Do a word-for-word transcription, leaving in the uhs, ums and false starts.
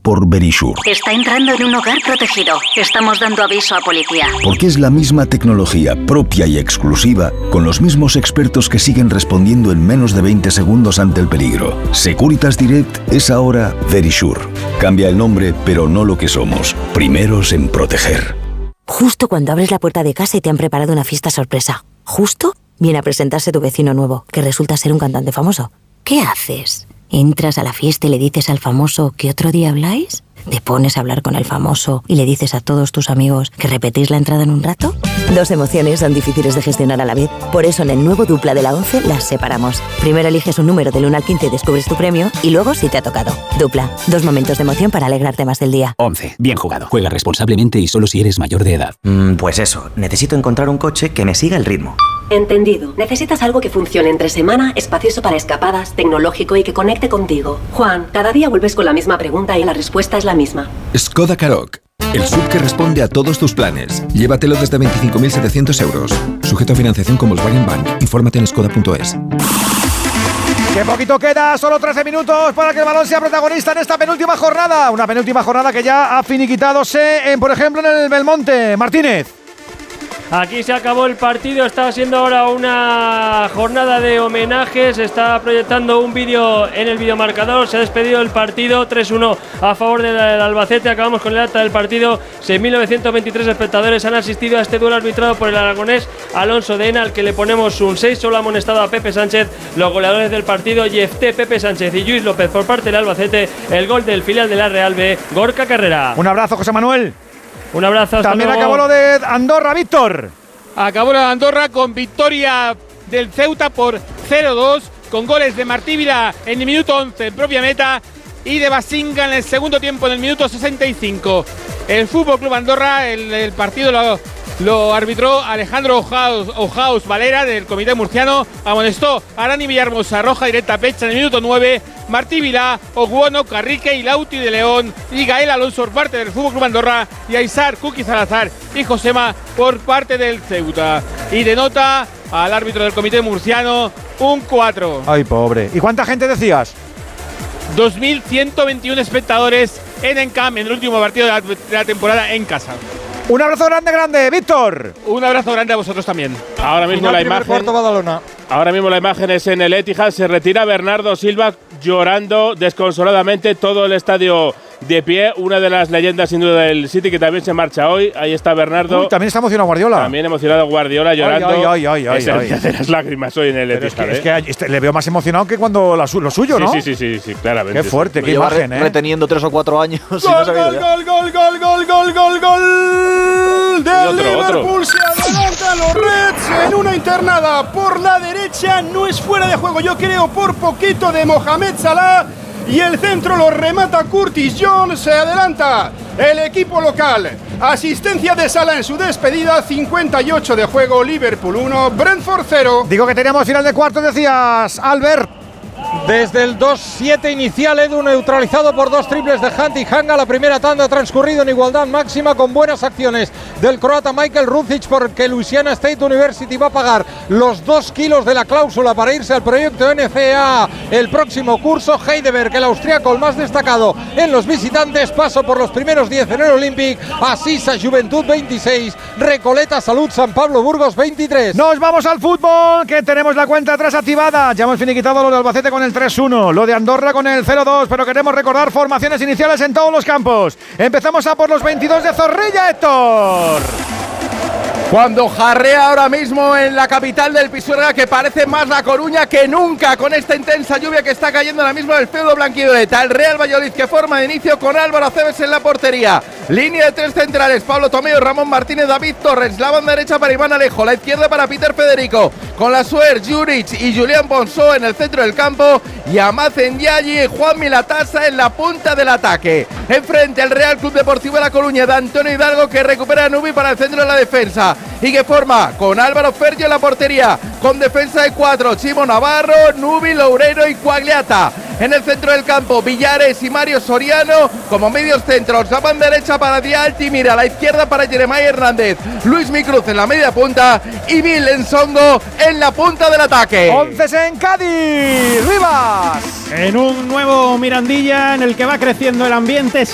por Verisure. Está entrando en un hogar protegido. Estamos dando aviso a policía. Porque es la misma tecnología propia y exclusiva, con los mismos expertos que siguen respondiendo en menos de veinte segundos ante el peligro. Securitas Direct es ahora Verisure. Cambia el nombre, pero no lo que somos. Primeros en proteger. Justo cuando abres la puerta de casa y te han preparado una fiesta sorpresa. Justo viene a presentarse tu vecino nuevo, que resulta ser un cantante famoso. ¿Qué haces? ¿Entras a la fiesta y le dices al famoso que otro día habláis? ¿Te pones a hablar con el famoso y le dices a todos tus amigos que repetís la entrada en un rato? Dos emociones son difíciles de gestionar a la vez. Por eso en el nuevo Dupla de la once las separamos. Primero eliges un número del uno al quince y descubres tu premio, y luego si te ha tocado. Dupla, dos momentos de emoción para alegrarte más del día. once. Bien jugado. Juega responsablemente y solo si eres mayor de edad. Mm, pues eso, necesito encontrar un coche que me siga el ritmo. Entendido. Necesitas algo que funcione entre semana, espacioso para escapadas, tecnológico y que conecte contigo. Juan, cada día vuelves con la misma pregunta y la respuesta es la misma. Skoda Karoq, el S U V que responde a todos tus planes. Llévatelo desde veinticinco mil setecientos euros. Sujeto a financiación con Volkswagen Bank. Infórmate en skoda punto es. ¡Qué poquito queda! Solo trece minutos para que el balón sea protagonista en esta penúltima jornada. Una penúltima jornada que ya ha finiquitadose, en, por ejemplo, en el Belmonte. Martínez. Aquí se acabó el partido, está siendo ahora una jornada de homenajes, se está proyectando un vídeo en el videomarcador, se ha despedido el partido tres uno a favor del Albacete. Acabamos con el acta del partido. seis mil novecientos veintitrés espectadores han asistido a este duelo arbitrado por el aragonés Alonso de Ena, al que le ponemos un seis. Solo ha amonestado a Pepe Sánchez. Los goleadores del partido: Yefté, Pepe Sánchez y Lluís López por parte del Albacete. El gol del filial de la Real B, Gorka Carrera. Un abrazo, José Manuel. Un abrazo, hasta También luego. Acabó lo de Andorra, Víctor. Acabó lo de Andorra con victoria del Ceuta por cero dos, con goles de Martí Vila en el minuto once en propia meta y de Basinga en el segundo tiempo en el minuto sesenta y cinco. El Fútbol Club Andorra, el, el partido lo, lo arbitró Alejandro Ojaos, Ojaos Valera del Comité Murciano. Amonestó a Arani Villarmosa, roja directa a Pecha en el minuto nueve. Martí Vilá, Oguono, Carrique y Lauti de León y Gael Alonso por parte del Fútbol Club Andorra y Aizar, Kuki Salazar y Josema por parte del Ceuta. Y denota al árbitro del Comité Murciano un cuatro. Ay, pobre. ¿Y cuánta gente decías? dos mil ciento veintiuno espectadores en Encam en el último partido de la, de la temporada en casa. Un abrazo grande, grande, Víctor. Un abrazo grande a vosotros también. Ahora mismo la imagen. Ahora mismo la imagen es en el Etihad. Se retira Bernardo Silva llorando desconsoladamente. Todo el estadio de pie. Una de las leyendas sin duda del City que también se marcha hoy. Ahí está Bernardo. Uy, también está emocionado Guardiola. También emocionado Guardiola llorando. Ay, ay, ay, ay, es ay, el día ay. de las lágrimas hoy en el Etihad. Es que, es que este, le veo más emocionado que cuando la, lo suyo, ¿no? Sí, sí, sí, sí, sí, claramente. Qué fuerte, Lo qué lleva imagen, re- ¿eh? reteniendo tres o cuatro años. Gol, si no se ha gol, ido gol, gol, gol, gol, gol, gol, gol, del otro, Liverpool. otro. Se adelantan los Reds en una internada por la derecha. No es fuera de juego, yo creo, por poquito, de Mohamed Salah. Y el centro lo remata Curtis Jones. Se adelanta el equipo local. Asistencia de Salah en su despedida. cincuenta y ocho de juego. Liverpool uno, Brentford cero. Digo que teníamos final de cuarto, decías, Albert. Desde el dos siete inicial, Edu neutralizado por dos triples de Hunt y Hanga. La primera tanda ha transcurrido en igualdad máxima con buenas acciones del croata Michael Rucic, porque Louisiana State University va a pagar los dos kilos de la cláusula para irse al proyecto N C A A el próximo curso. Heidelberg, el austriaco, el más destacado en los visitantes, paso por los primeros diez en el Olympic. Asisa Juventud veintiséis, Recoleta Salud San Pablo Burgos veintitrés. Nos vamos al fútbol, que tenemos la cuenta atrás activada. Ya hemos finiquitado lo de Albacete con el tres uno, lo de Andorra con el cero dos, pero queremos recordar formaciones iniciales en todos los campos. Empezamos a por los veintidós de Zorrilla, Héctor. Cuando jarrea ahora mismo en la capital del Pisuerga, que parece más La Coruña que nunca con esta intensa lluvia que está cayendo ahora mismo en el feudo blanquivioleta. El Real Valladolid, que forma de inicio con Álvaro Aceves en la portería. Línea de tres centrales: Pablo Tomeo, Ramón Martínez, David Torres. La banda derecha para Iván Alejo, la izquierda para Peter Federico, con la Suer, Juric y Julián Bonso en el centro del campo, y Amazen Yayi y Juan Milatasa en la punta del ataque. Enfrente el Real Club Deportivo de La Coruña de Antonio Hidalgo, que recupera a Nubi para el centro de la defensa y que forma con Álvaro Fergio en la portería, con defensa de cuatro: Chimo Navarro, Nubi, Loureiro y Cuagliata. En el centro del campo, Villares y Mario Soriano como medios centros. La banda derecha para Díaz Altimira, a la izquierda para Jeremiah Hernández, Luis Micruz en la media punta y Bill Ensongo en la punta del ataque. Once en Cádiz, Rivas. En un nuevo Mirandilla en el que va creciendo el ambiente.